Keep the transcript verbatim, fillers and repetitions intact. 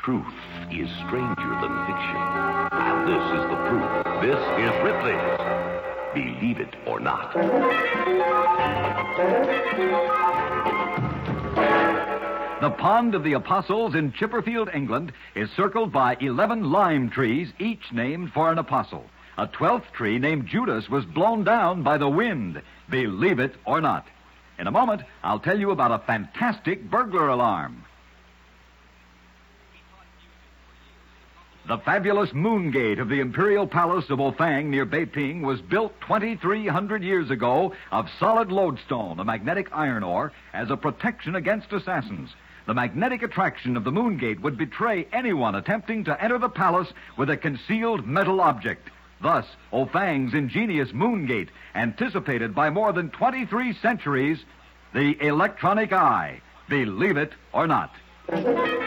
Truth is stranger than fiction. And this is the proof. This is Ripley's Believe It or Not. The Pond of the Apostles in Chipperfield, England, is circled by eleven lime trees, each named for an apostle. A twelfth tree named Judas was blown down by the wind. Believe it or not. In a moment, I'll tell you about a fantastic burglar alarm. The fabulous Moon Gate of the Imperial Palace of Ofang near Beiping was built twenty-three hundred years ago of solid lodestone, a magnetic iron ore, as a protection against assassins. The magnetic attraction of the Moon Gate would betray anyone attempting to enter the palace with a concealed metal object. Thus, Ofang's ingenious Moon Gate anticipated by more than twenty-three centuries the electronic eye. Believe it or not.